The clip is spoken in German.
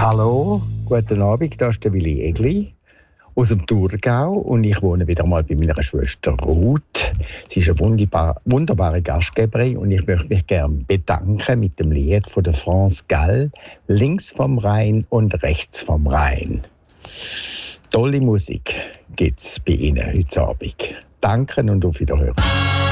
Hallo, guten Abend, das ist der Willi Egli aus dem Thurgau und ich wohne wieder mal bei meiner Schwester Ruth. Sie ist eine wunderbare Gastgeberin und ich möchte mich gerne bedanken mit dem Lied von der France Gall, «Links vom Rhein und rechts vom Rhein». Tolle Musik gibt es bei Ihnen heute Abend. Danke und auf Wiederhören.